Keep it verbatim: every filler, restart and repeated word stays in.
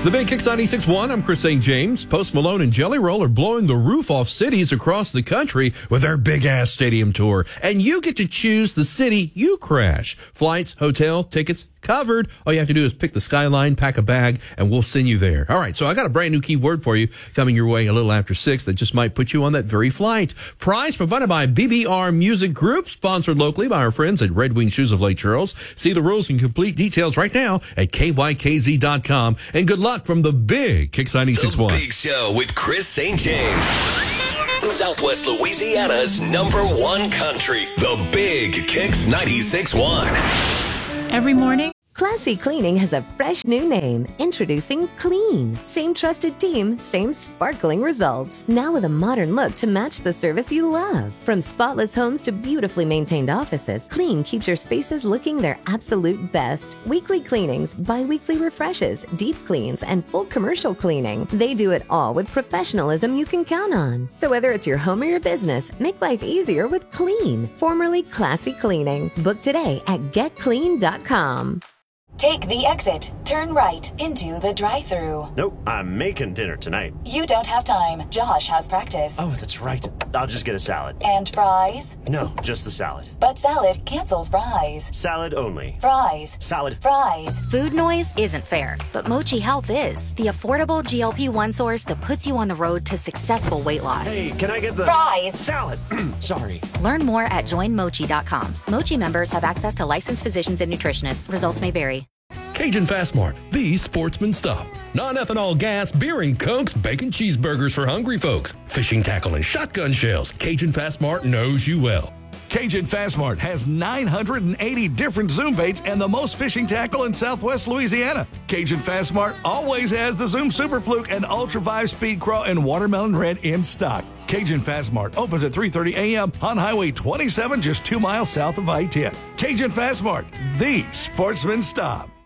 The Big Kicks ninety-six point one, I'm Chris Saint James. Post Malone and Jelly Roll are blowing the roof off cities across the country with their big-ass stadium tour. And you get to choose the city you crash. Flights, hotel, tickets, covered. All you have to do is pick the skyline, pack a bag, and we'll send you there. All right, so I got a brand new keyword for you coming your way a little after six that just might put you on that very flight. Prize provided by B B R Music Group, sponsored locally by our friends at Red Wing Shoes of Lake Charles. See the rules and complete details right now at K Y K Z dot com. And good luck from the Big Kicks ninety-six point one. The Big Show with Chris Saint James. Southwest Louisiana's number one country. The Big Kicks ninety-six point one. Every morning, Classy Cleaning has a fresh new name. Introducing Clean. Same trusted team, same sparkling results. Now with a modern look to match the service you love. From spotless homes to beautifully maintained offices, Clean keeps your spaces looking their absolute best. Weekly cleanings, bi-weekly refreshes, deep cleans, and full commercial cleaning. They do it all with professionalism you can count on. So whether it's your home or your business, make life easier with Clean, formerly Classy Cleaning. Book today at get clean dot com. Take the exit. Turn right into the drive-thru. Nope, I'm making dinner tonight. You don't have time. Josh has practice. Oh, that's right. I'll just get a salad. And fries? No, just the salad. But salad cancels fries. Salad only. Fries. Salad. Fries. Food noise isn't fair, but Mochi Health is. The affordable G L P one source that puts you on the road to successful weight loss. Hey, can I get the... Fries. Salad. Sorry. Learn more at join mochi dot com. Mochi members have access to licensed physicians and nutritionists. Results may vary. Cajun Fast Mart, the sportsman stop. Non-ethanol gas, beer and cokes, bacon cheeseburgers for hungry folks, fishing tackle and shotgun shells. Cajun Fast Mart knows you well. Cajun Fast Mart has nine hundred eighty different Zoom baits and the most fishing tackle in Southwest Louisiana. Cajun Fast Mart always has the Zoom Super Fluke and Ultra five Speed Craw and Watermelon Red in stock. Cajun Fast Mart opens at three thirty a.m. on Highway twenty-seven, just two miles south of I ten. Cajun Fast Mart, the sportsman stop.